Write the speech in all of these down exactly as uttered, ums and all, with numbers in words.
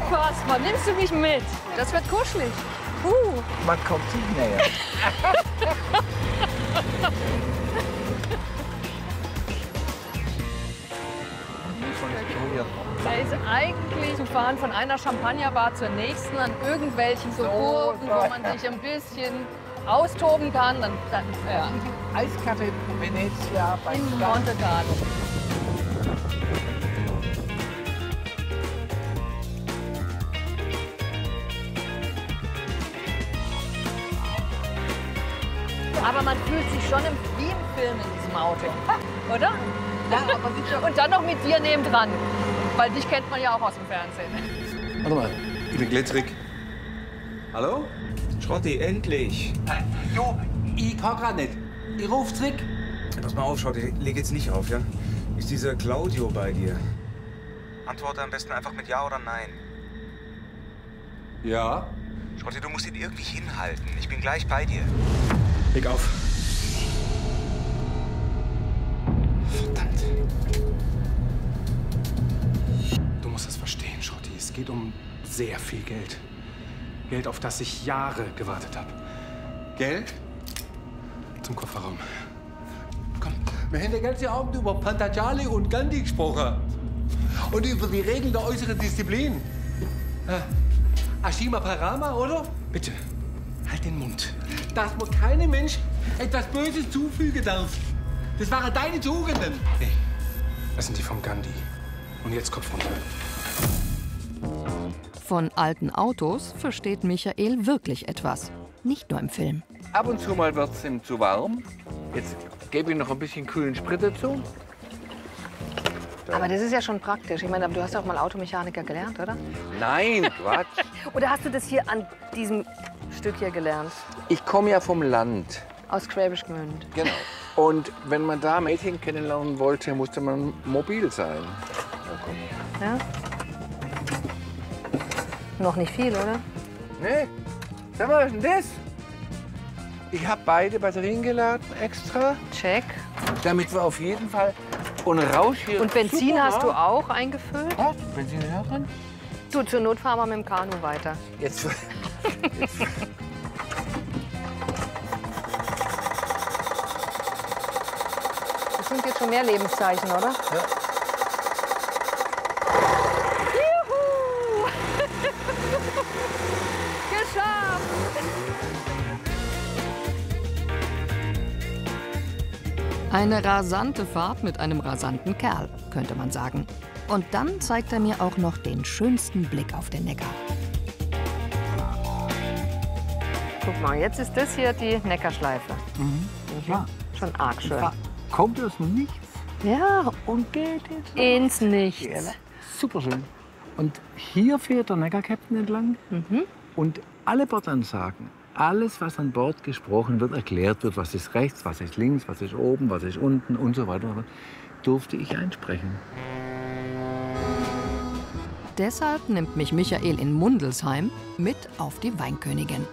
Unfassbar. Nimmst du mich mit? Das wird kuschelig. Uh. Man kommt sich näher. Da ist eigentlich zu fahren von einer Champagnerbar zur nächsten an irgendwelchen so Burgen, wo man sich ein bisschen austoben kann. Dann, dann ja. Eiskaffee Venezia bei In Monte Carlo. Aber man fühlt sich schon im, wie im Film in diesem Auto, oder? Ja, aber sicher. Und dann noch mit dir nebendran, weil dich kennt man ja auch aus dem Fernsehen. Warte mal, ich bin Glitterig. Hallo? Schrotti, endlich. Jo, ich kann grad nicht. Ich ruf zurück. Pass mal auf, Schrotti, leg jetzt nicht auf, ja? Ist dieser Claudio bei dir? Antworte am besten einfach mit Ja oder Nein. Ja? Schrotti, du musst ihn irgendwie hinhalten. Ich bin gleich bei dir. Leg auf. Verdammt. Du musst es verstehen, Schotti. Es geht um sehr viel Geld. Geld, auf das ich Jahre gewartet habe. Geld? Zum Kofferraum. Komm, wir haben den ganzen Abend über Pantajali und Gandhi gesprochen. Und über die Regeln der äußeren Disziplin. Äh, Ashima Parama, oder? Bitte, halt den Mund. Dass man keinem Mensch etwas Böses zufügen darf. Das waren deine Tugenden. Hey, das sind die vom Gandhi. Und jetzt Kopf runter. Von alten Autos versteht Michael wirklich etwas. Nicht nur im Film. Ab und zu mal wird es ihm zu warm. Jetzt gebe ich noch ein bisschen kühlen Sprit dazu. Aber das ist ja schon praktisch. Ich meine, du hast ja auch mal Automechaniker gelernt, oder? Nein, Quatsch. Oder hast du das hier an diesem Stück hier gelernt? Ich komme ja vom Land. Aus Schwäbisch Gmünd. Genau. Und wenn man da Mädchen kennenlernen wollte, musste man mobil sein. Ja? Noch nicht viel, oder? Nee. Sag mal, was ist denn das? Ich habe beide Batterien geladen extra. Check. Damit wir auf jeden Fall und Rausch hier. Und Benzin super hast du warm. auch eingefüllt? Ja, Benzin ist auch drin. Du, zur Not fahren wir mit dem Kanu weiter. Jetzt. jetzt. Das sind jetzt schon mehr Lebenszeichen, oder? Ja. Juhu! Geschafft! Eine rasante Fahrt mit einem rasanten Kerl, könnte man sagen. Und dann zeigt er mir auch noch den schönsten Blick auf den Neckar. Guck mal, jetzt ist das hier die Neckarschleife. Mhm. Ja. Schon arg schön. Kommt aus dem Nichts. Ja, Und geht jetzt. ins Nichts. Ja, super schön. Und hier fährt der Neckar-Captain entlang. Mhm. Und alle Bordansagen, alles, was an Bord gesprochen wird, erklärt wird, was ist rechts, was ist links, was ist oben, was ist unten und so weiter, durfte ich einsprechen. Deshalb nimmt mich Michael in Mundelsheim mit auf die Weinkönigin.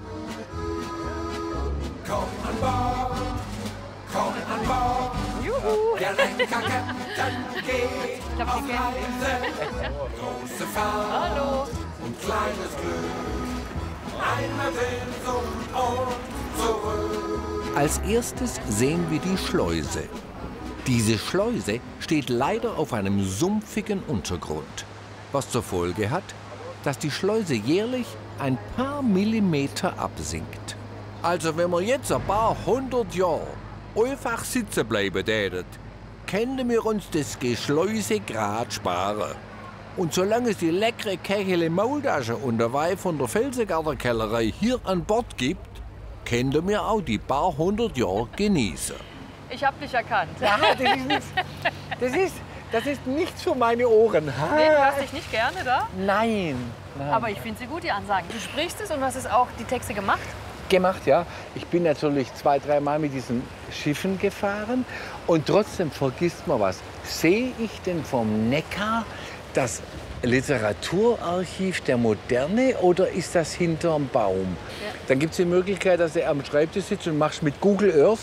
Komm an Bord, komm an Bord. Juhu! Der Neckar-Captain geht Ich glaub, auf die kennen Reise. Große Fahrt Hallo! und kleines Glück. Einmal Sehnsucht und zurück. Als erstes sehen wir die Schleuse. Diese Schleuse steht leider auf einem sumpfigen Untergrund, was zur Folge hat, dass die Schleuse jährlich ein paar Millimeter absinkt. Also wenn wir jetzt ein paar hundert Jahre einfach sitzen bleiben täten, könnten wir uns das Geschleuse grad sparen. Und solange es die leckere Kechele Maultasche und der Wein von der Felsengarder Kellerei hier an Bord gibt, können wir auch die paar hundert Jahre genießen. Ich hab dich erkannt. Ja, das ist nichts, das ist, das ist nichts für meine Ohren. Ha. Nee, du hast dich nicht gerne da? Nein. Nein. Aber ich finde sie gut, die Ansagen. Du sprichst es und hast es auch die Texte gemacht? Gemacht, ja. Ich bin natürlich zwei, dreimal mit diesen Schiffen gefahren. Und trotzdem vergisst man was. Sehe ich denn vom Neckar das Literaturarchiv der Moderne oder ist das hinterm Baum? Ja. Dann gibt es die Möglichkeit, dass du am Schreibtisch sitzt und machst mit Google Earth,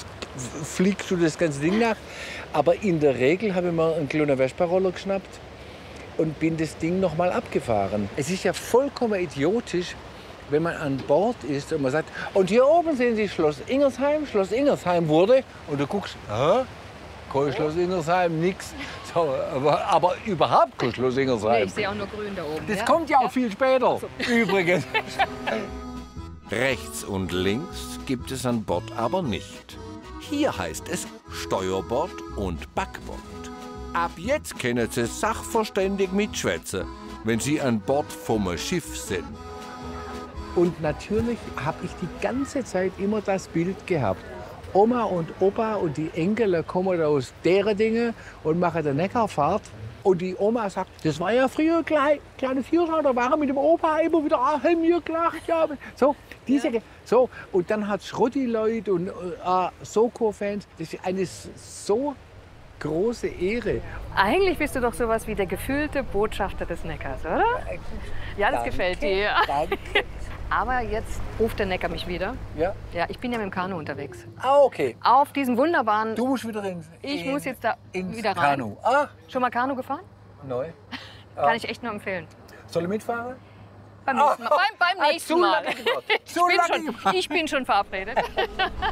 fliegst du das ganze Ding nach. Aber in der Regel habe ich mir einen kleinen Vespa-Roller geschnappt, und bin das Ding noch mal abgefahren. Es ist ja vollkommen idiotisch, wenn man an Bord ist und man sagt, und hier oben sehen Sie Schloss Ingersheim. Schloss Ingersheim wurde, und du guckst, hä? Kein Schloss Ingersheim, nix. So, aber, aber überhaupt kein Schloss Ingersheim. Nee, ich sehe auch nur grün da oben. Das ja? kommt ja auch viel später, übrigens. Rechts und links gibt es an Bord aber nicht. Hier heißt es Steuerbord und Backbord. Ab jetzt können Sie sachverständig mitschwätzen, wenn Sie an Bord vom Schiff sind. Und natürlich habe ich die ganze Zeit immer das Bild gehabt. Oma und Opa und die Enkel kommen aus deren Dinge und machen eine Neckarfahrt. Und die Oma sagt, das war ja früher klein, kleine Vierschau, da waren wir mit dem Opa immer wieder, ah, haben wir gelacht. Ja. So, diese, ja. so, und dann hat es Schrotti-Leute und äh, Soko-Fans. Das ist eine so große Ehre. Eigentlich bist du doch sowas wie der gefühlte Botschafter des Neckars, oder? Ja, das Danke, gefällt dir. Danke. Aber jetzt ruft der Neckar mich wieder. Ja? Ja, ich bin ja mit dem Kanu unterwegs. Ah, okay. Auf diesem wunderbaren... Du musst wieder ins, Ich in, muss jetzt da ins wieder rein. Kanu. Ah, Schon mal Kanu gefahren? neu. Kann ich echt nur empfehlen. Soll ich mitfahren? Beim nächsten Mal. Beim, beim Ah, nächsten zu Mal. lange gewartet. Ich Zu bin, lange schon, ich bin schon verabredet.